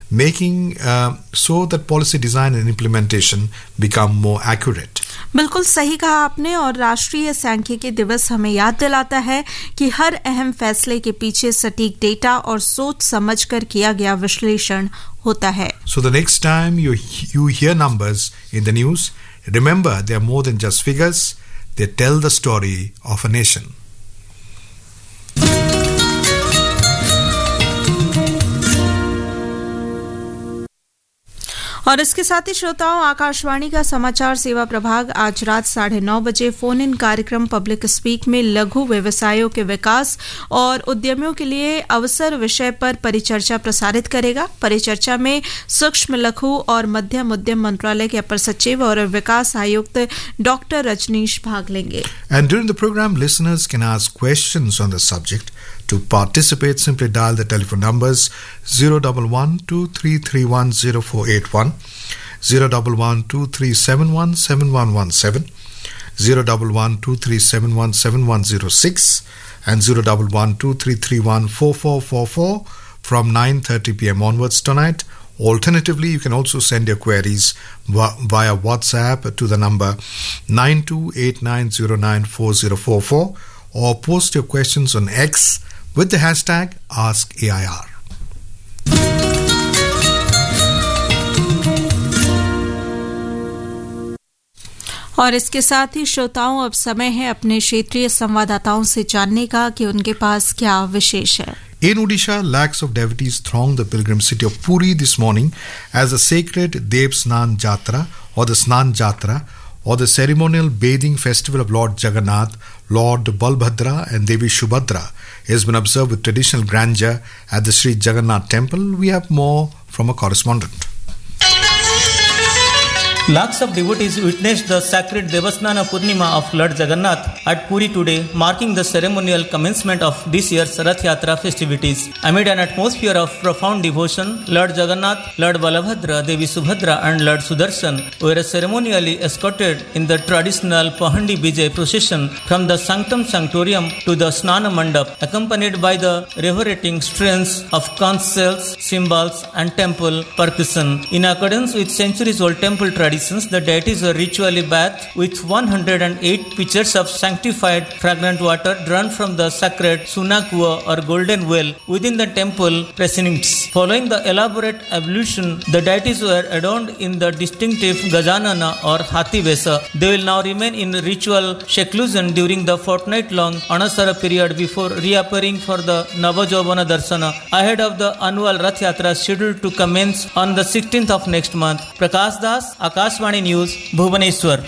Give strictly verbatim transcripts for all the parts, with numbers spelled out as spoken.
making uh, so that policy design and implementation become more accurate. बिल्कुल सही कहा आपने, और राष्ट्रीय सांख्यिकी दिवस हमें याद दिलाता है कि हर अहम फैसले के पीछे सटीक डेटा और सोच समझकर किया गया विश्लेषण होता है. So the next time you you hear numbers in the news, remember they are more than just figures. They tell the story of a nation. और इसके साथ ही श्रोताओं, आकाशवाणी का समाचार सेवा प्रभाग आज रात साढ़े नौ बजे फोन इन कार्यक्रम पब्लिक स्पीक में लघु व्यवसायों के विकास और उद्यमियों के लिए अवसर विषय पर परिचर्चा प्रसारित करेगा. परिचर्चा में सूक्ष्म लघु और मध्यम उद्यम मंत्रालय के अपर सचिव और विकास आयुक्त डॉक्टर रजनीश भाग लेंगे. And during the program, listeners can ask questions on the subject. To participate, simply dial the telephone numbers zero one one two three three one zero four eight one, zero one one two three seven one seven one one seven, zero one one two three seven one seven one zero six, and zero one one two three three one four four four four from nine thirty p.m. onwards tonight. Alternatively, you can also send your queries via WhatsApp to the number nine two eight nine zero nine four zero four four, or post your questions on X with the hashtag Ask A I R. और इसके साथ ही श्रोताओं, अब समय है अपने क्षेत्रीय संवाददाताओं से जानने का कि उनके पास क्या विशेष है. In Odisha, lakhs of devotees thronged the pilgrim city of Puri this morning as the sacred Dev Snan Jatra or the Snan Jatra or the ceremonial bathing festival of Lord Jagannath, Lord Balbhadra and Devi Subhadra has been observed with traditional grandeur at the Sri Jagannath temple. We have more from a correspondent. Lakhs of devotees witnessed the sacred Devasnana Purnima of Lord Jagannath at Puri today, marking the ceremonial commencement of this year's Rath Yatra festivities. Amid an atmosphere of profound devotion, Lord Jagannath, Lord Balabhadra, Devi Subhadra and Lord Sudarshan were ceremonially escorted in the traditional Pahandi Bijay procession from the Sanctum Sanctorium to the Snana Mandap, accompanied by the reverberating strains of conch shells, cymbals and temple percussion. In accordance with centuries-old temple tradition, the deities were ritually bathed with one hundred eight pitchers of sanctified fragrant water drawn from the sacred Sunakua or golden well within the temple precincts. Following the elaborate ablution, the deities were adorned in the distinctive Gajanana or Hathi Vesa. They will now remain in ritual seclusion during the fortnight-long Anasara period before reappearing for the Navajovana Darsana ahead of the annual Rath Yatra scheduled to commence on the sixteenth of next month. Prakash Das, Akashvani news, Bhubaneswar.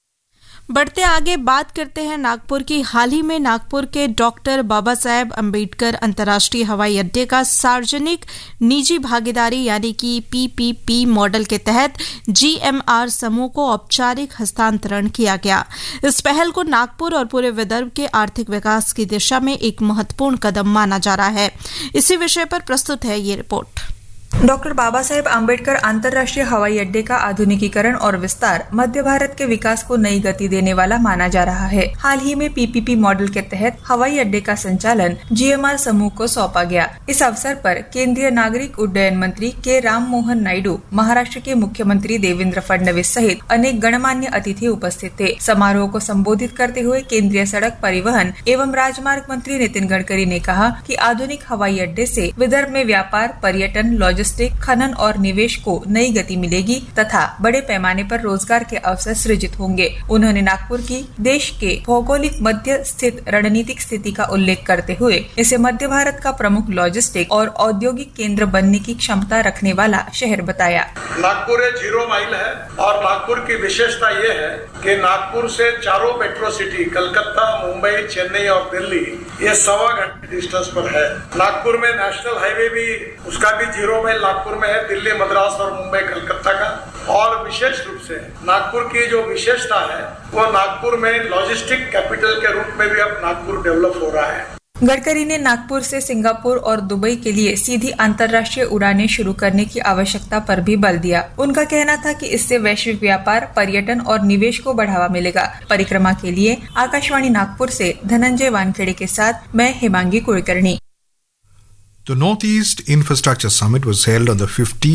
बढ़ते आगे बात करते हैं नागपुर की. हाल ही में नागपुर के doctor Baba Saheb Ambedkar अंतर्राष्ट्रीय हवाई अड्डे का सार्वजनिक निजी भागीदारी यानी कि पीपीपी मॉडल के तहत जीएमआर समूह को औपचारिक हस्तांतरण किया गया. इस पहल को नागपुर और पूरे विदर्भ के आर्थिक विकास की दिशा में एक महत्वपूर्ण कदम माना जा रहा है. इसी विषय पर प्रस्तुत है ये रिपोर्ट. डॉक्टर बाबा साहेब आम्बेडकर अंतर्राष्ट्रीय हवाई अड्डे का आधुनिकीकरण और विस्तार मध्य भारत के विकास को नई गति देने वाला माना जा रहा है. हाल ही में पीपीपी मॉडल के तहत हवाई अड्डे का संचालन जीएमआर समूह को सौंपा गया. इस अवसर पर केंद्रीय नागरिक उड्डयन मंत्री के राम मोहन नायडू, महाराष्ट्र के मुख्यमंत्री देवेंद्र फडणवीस सहित अनेक गणमान्य अतिथि उपस्थित थे. समारोह को संबोधित करते हुए केंद्रीय सड़क परिवहन एवं राजमार्ग मंत्री नितिन गडकरी ने कहा कि आधुनिक हवाई अड्डे से विदर्भ में व्यापार, पर्यटन, लॉजिस्टिक, खनन और निवेश को नई गति मिलेगी तथा बड़े पैमाने पर रोजगार के अवसर सृजित होंगे. उन्होंने नागपुर की देश के भौगोलिक मध्य स्थित रणनीतिक स्थिति का उल्लेख करते हुए इसे मध्य भारत का प्रमुख लॉजिस्टिक और औद्योगिक केंद्र बनने की क्षमता रखने वाला शहर बताया. नागपुर एक जीरो माइल है और नागपुर की विशेषता ये है कि नागपुर से चारों मेट्रो सिटी कलकत्ता, मुंबई, चेन्नई और दिल्ली ये सवा घंटे डिस्टेंस पर है. नागपुर में नेशनल हाईवे भी उसका भी जीरो माइल नागपुर में है, दिल्ली, मद्रास और मुंबई, कलकत्ता का. और विशेष रूप से नागपुर की जो विशेषता है वो नागपुर में लॉजिस्टिक कैपिटल के रूप में भी अब नागपुर डेवलप हो रहा है. गडकरी ने नागपुर से सिंगापुर और दुबई के लिए सीधी अंतर्राष्ट्रीय उड़ानें शुरू करने की आवश्यकता पर भी बल दिया. उनका कहना था कि इससे वैश्विक व्यापार, पर्यटन और निवेश को बढ़ावा मिलेगा. परिक्रमा के लिए आकाशवाणी नागपुर से धनंजय वानखेड़े के साथ मैं Himangi Kulkarni. The Northeast Infrastructure Summit was held on the fifteenth